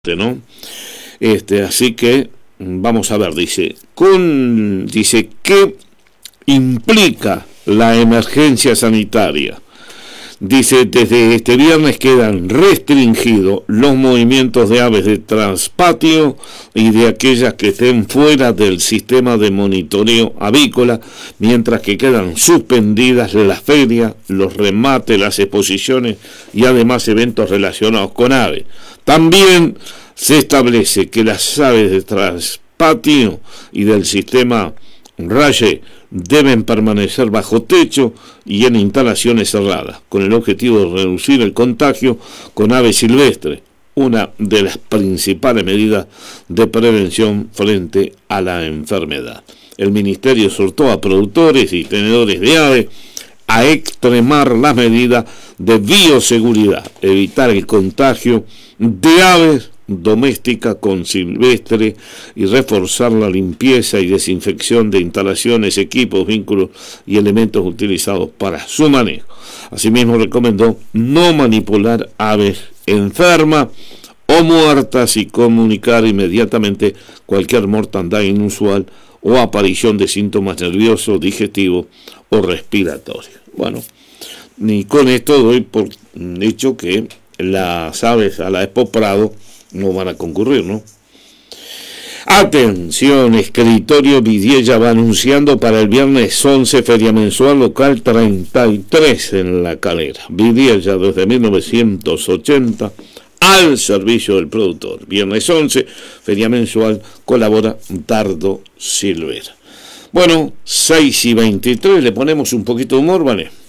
¿no? Así que vamos a ver, dice, ¿qué implica la emergencia sanitaria? Dice, desde este viernes quedan restringidos los movimientos de aves de transpatio y de aquellas que estén fuera del sistema de monitoreo avícola, mientras que quedan suspendidas las ferias, los remates, las exposiciones y además eventos relacionados con aves. También se establece que las aves de transpatio y del sistema RAYE deben permanecer bajo techo y en instalaciones cerradas, con el objetivo de reducir el contagio con aves silvestres, una de las principales medidas de prevención frente a la enfermedad. El Ministerio exhortó a productores y tenedores de aves a extremar las medidas de bioseguridad, evitar el contagio de aves doméstica con silvestre y reforzar la limpieza y desinfección de instalaciones, equipos, vínculos y elementos utilizados para su manejo. Asimismo, recomendó no manipular aves enfermas o muertas y comunicar inmediatamente cualquier mortandad inusual o aparición de síntomas nerviosos, digestivos o respiratorios. Bueno, y con esto doy por hecho que las aves a la Expo Prado no van a concurrir, ¿no? Atención, Escritorio Vidiella va anunciando para el viernes 11 Feria Mensual Local 33 en La Calera. Vidiella desde 1980 al servicio del productor. Viernes 11, Feria Mensual, colabora Dardo Silvera. Bueno, 6:23, le ponemos un poquito de humor, ¿vale?